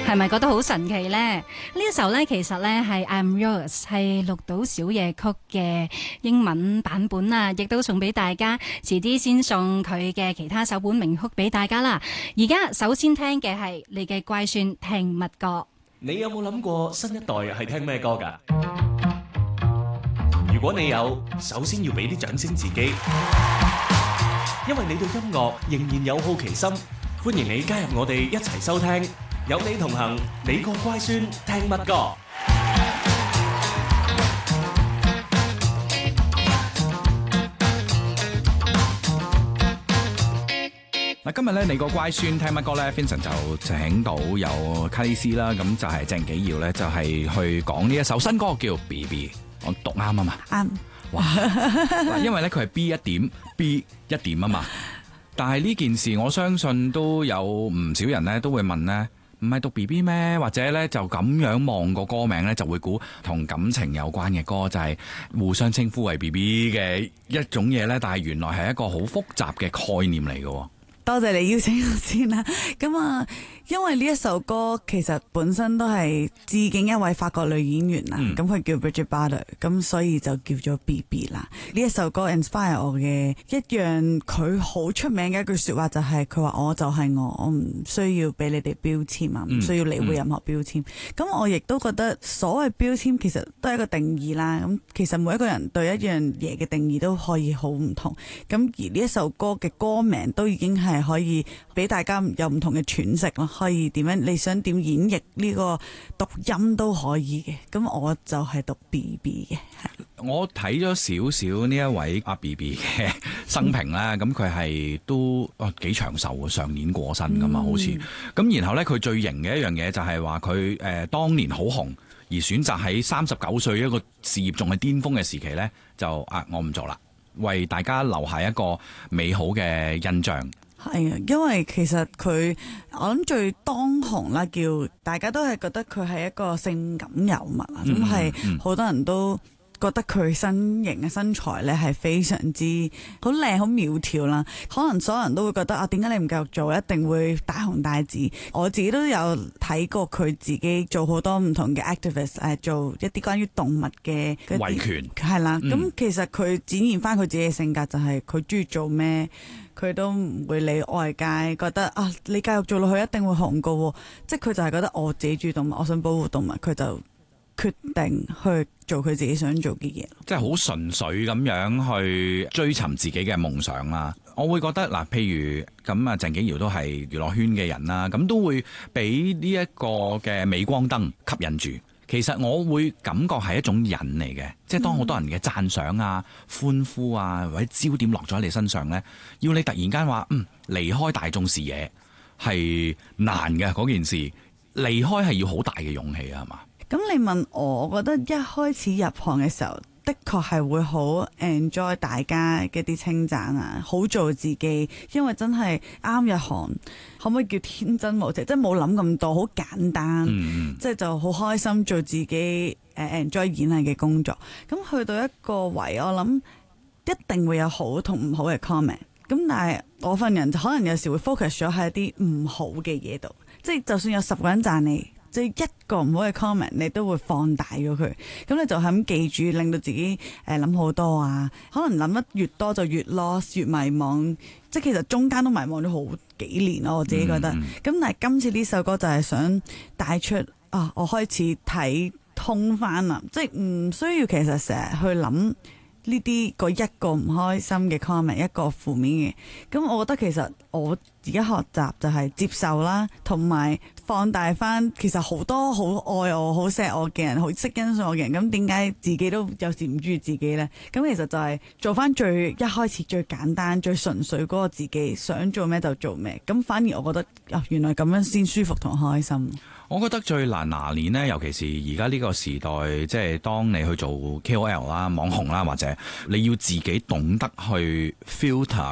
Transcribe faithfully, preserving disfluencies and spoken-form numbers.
係咪覺得好神奇呢？呢一首呢，其實呢係 I'm Yours， 係綠島小夜曲嘅英文版本啊，亦都送俾大家。遲啲先送佢嘅其他首本名曲俾大家啦。而家首先聽嘅係你嘅乖孫聽乜歌？ 你有冇諗過新一代係聽咩歌㗎？如果你有，首先要俾啲掌聲自己，因為你對音樂仍然有好奇心。歡迎你加入我哋一齊收聽，有你同行，你個乖孫聽乜歌？ 嗱，今日咧你個乖孫聽乜歌咧 Vincent 就請到有卡里斯啦，咁就係鄭紀耀咧，就係去講呢一首新歌叫 B B， 我讀啱啊嘛， 啱， 哇！因為咧佢係 B 一點 B 一點啊嘛，但係呢件事我相信都有唔少人咧都會問咧，唔係讀 B B 咩？或者咧就咁樣望個歌名咧就會估同感情有關嘅歌，就係互相稱呼為 B B 嘅一種嘢咧，但係原來係一個好複雜嘅概念嚟嘅。 多謝你邀請我先啦。咁啊，因為呢一首歌其實本身都係致敬一位法國女演員啦。咁佢、嗯、叫 Brigitte Bardot， 咁所以就叫咗 B B 啦。呢一首歌 inspire 我嘅一樣，佢好出名嘅一句說話就係佢話我就係我，我唔需要俾你哋標籤啊，唔需要理會任何標籤。咁、嗯嗯、我亦都覺得所謂標籤其實都係一個定義啦。咁其實每一個人對一樣嘢嘅定義都可以好唔同。咁而呢一首歌嘅歌名都已經係係可以俾大家有唔同嘅詮釋咯，可以點樣你想點演繹呢個讀音都可以嘅。咁我就係讀 B B 嘅。 我睇咗少少呢一位阿 B B 嘅生平啦，咁佢係都哦幾長壽嘅，上年過身噶嘛，好似咁。然後咧，佢最型嘅一樣嘢就係話佢誒當年好紅，而選擇喺三十九歲一個事業仲係巔峰嘅時期咧，就啊我唔做啦，為大家留下一個美好嘅印象。 係啊，因為其實佢我諗最當紅啦，叫大家都係覺得佢係一個性感尤物啊，咁係好多人都覺得佢身形嘅身材咧係非常之好靚好苗條啦。可能所有人都會覺得啊，點解你唔繼續做？一定會大紅大紫。我自己都有睇過佢自己做好多唔同嘅 activist， 誒做一啲關於動物嘅維權係啦。咁、嗯、其實佢展現翻佢自己嘅性格，就係佢中意做咩，佢都唔會理外界覺得啊，你繼續做落去一定會紅噶，即係佢就係覺得我自己中意動物，我想保護動物，佢就決定去做佢自己想做嘅嘢，即係好純粹咁樣去追尋自己嘅夢想啦。我會覺得嗱，譬如咁啊，鄭紀耀都係娛樂圈嘅人啦，咁都會俾呢一個嘅鎂光燈吸引住。其實我會感覺係一種癮嚟嘅，即係當好多人嘅讚賞啊、歡呼啊，或者焦點落咗喺你身上呢，要你突然間話嗯離開大眾視野係難嘅，嗰件事離開係要好大嘅勇氣啊，係嘛？ 咁你問我，我覺得一開始入行嘅時候，的確係會好 enjoy 大家嘅啲稱讚啊，好做自己，因為真係啱入行，可唔可以叫天真無邪？即係冇諗咁多，好簡單，嗯、即係就好開心做自己，誒 enjoy 演藝嘅工作。咁去到一個位，我諗一定會有好同唔好嘅 comment。咁但係我份人就可能有時會 focus 咗喺一啲唔好嘅嘢度，即係就算有十個人讚你，即係一個唔好嘅 comment，你都會放大咗佢，咁你就係咁記住，令到自己誒諗好多啊，可能諗得越多就越 lost， 越迷茫，即係其實中間都迷茫咗好幾年咯，我自己覺得。咁、嗯、但係今次呢首歌就係想帶出啊，我開始睇通翻啦，即係唔需要其實成日去諗呢啲個一個唔開心嘅 comment， 一個負面嘅，咁我覺得其實我而家學習就係接受啦，同埋放大翻，其實好多好愛我、好錫我嘅人，好識欣賞我嘅人，咁點解自己都有時唔中意自己呢？咁其實就係做翻最一開始最簡單、最純粹嗰個自己，想做咩就做咩，咁反而我覺得啊，原來咁樣先舒服同開心。 我覺得最難拿捏呢，尤其是而家呢個時代，即係當你去做 K O L 啦、網紅啦，或者你要自己懂得去 filter